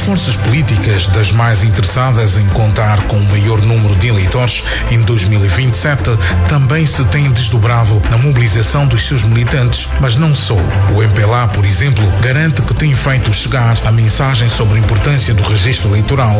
forças políticas das mais interessadas em contar com o maior número de eleitores em 2027 também se têm desdobrado na mobilização dos seus militantes, mas não só. O MPLA, por exemplo, garante que tem feito chegar a mensagem sobre a importância do registro eleitoral